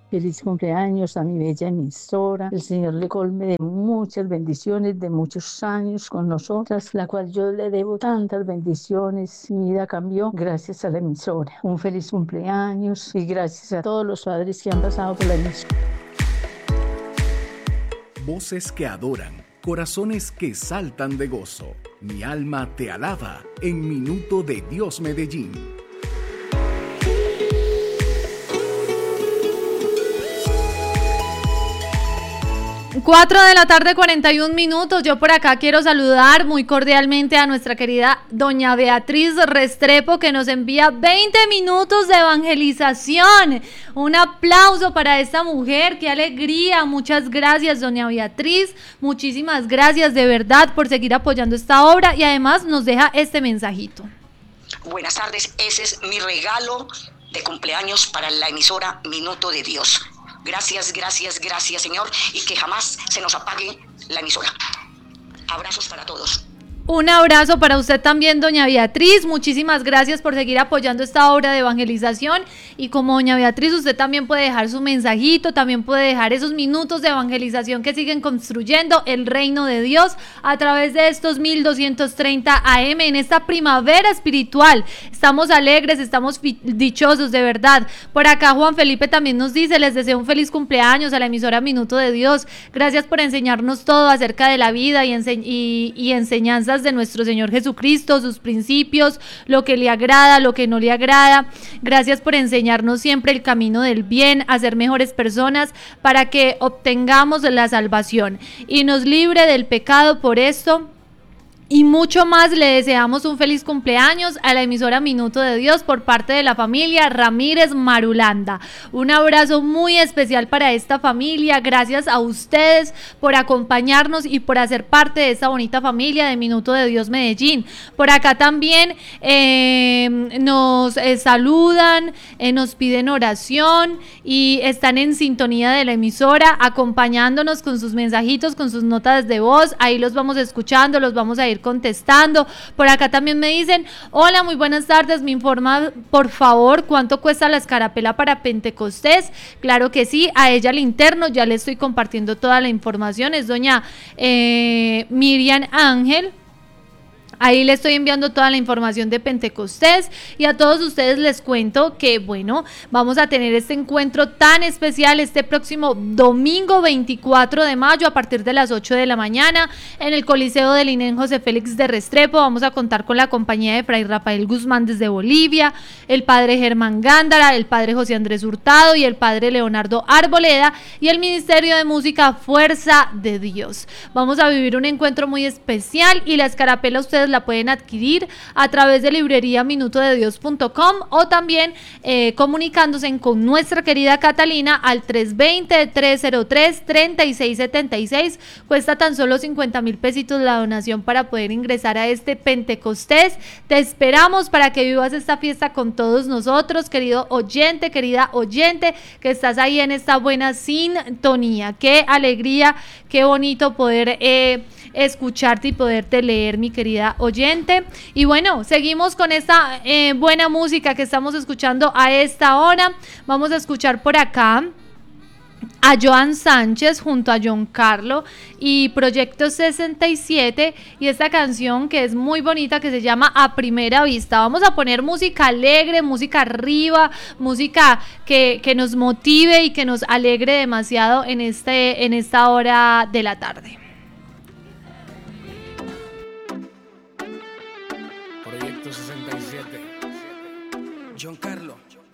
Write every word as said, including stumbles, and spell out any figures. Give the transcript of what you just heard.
Feliz cumpleaños a mi bella emisora. El Señor le colme de muchas bendiciones, de muchos años con nosotras, la cual yo le debo tantas bendiciones. Mi vida cambió gracias a la emisora. Un feliz cumpleaños y gracias a todos los padres que han pasado por la emisora. Voces que adoran, corazones que saltan de gozo. Mi alma te alaba en Minuto de Dios Medellín. Cuatro de la tarde, cuarenta y un minutos. Yo por acá quiero saludar muy cordialmente a nuestra querida doña Beatriz Restrepo, que nos envía veinte minutos de evangelización. Un aplauso para esta mujer, qué alegría. Muchas gracias, doña Beatriz. Muchísimas gracias de verdad por seguir apoyando esta obra y además nos deja este mensajito. Buenas tardes, ese es mi regalo de cumpleaños para la emisora Minuto de Dios. Gracias, gracias, gracias, Señor, y que jamás se nos apague la emisora. Abrazos para todos. Un abrazo para usted también, doña Beatriz. Muchísimas gracias por seguir apoyando esta obra de evangelización. Y como doña Beatriz, usted también puede dejar su mensajito, también puede dejar esos minutos de evangelización que siguen construyendo el reino de Dios a través de estos mil doscientos treinta A M en esta primavera espiritual. Estamos alegres, estamos dichosos, de verdad. Por acá Juan Felipe también nos dice: les deseo un feliz cumpleaños a la emisora Minuto de Dios. Gracias por enseñarnos todo acerca de la vida y, ense- y, y enseñanzas de nuestro Señor Jesucristo, sus principios, lo que le agrada, lo que no le agrada. Gracias por enseñarnos siempre el camino del bien, a ser mejores personas para que obtengamos la salvación y nos libre del pecado. Por esto y mucho más, le deseamos un feliz cumpleaños a la emisora Minuto de Dios por parte de la familia Ramírez Marulanda. Un abrazo muy especial para esta familia. Gracias a ustedes por acompañarnos y por hacer parte de esta bonita familia de Minuto de Dios Medellín. Por acá también eh, nos eh, saludan, eh, nos piden oración y están en sintonía de la emisora, acompañándonos con sus mensajitos, con sus notas de voz. Ahí los vamos escuchando, los vamos a ir contestando. Por acá también me dicen: hola, muy buenas tardes, me informa por favor cuánto cuesta la escarapela para Pentecostés. Claro que sí, a ella al interno ya le estoy compartiendo toda la información. Es doña eh, Miriam Ángel. Ahí le estoy enviando toda la información de Pentecostés y a todos ustedes les cuento que, bueno, vamos a tener este encuentro tan especial este próximo domingo veinticuatro de mayo a partir de las ocho de la mañana en el Coliseo del I N E M José Félix de Restrepo. Vamos a contar con la compañía de Fray Rafael Guzmán desde Bolivia, el padre Germán Gándara, el padre José Andrés Hurtado y el padre Leonardo Arboleda y el Ministerio de Música Fuerza de Dios. Vamos a vivir un encuentro muy especial y la escarapela ustedes la pueden adquirir a través de librería minuto de dios punto com o también eh, comunicándose con nuestra querida Catalina al tres veinte, tres cero tres, treinta y seis setenta y seis. Cuesta tan solo cincuenta mil pesitos la donación para poder ingresar a este Pentecostés. Te esperamos para que vivas esta fiesta con todos nosotros, querido oyente, querida oyente, que estás ahí en esta buena sintonía. Qué alegría, qué bonito poder eh, escucharte y poderte leer, mi querida oyente. Y bueno, seguimos con esta eh, buena música que estamos escuchando a esta hora. Vamos a escuchar por acá a Joan Sánchez junto a John Carlo y Proyecto sesenta y siete y esta canción que es muy bonita que se llama A Primera Vista. Vamos a poner música alegre, música arriba, música que, que nos motive y que nos alegre demasiado en, este, en esta hora de la tarde. Proyecto sesenta y siete, John Carlo.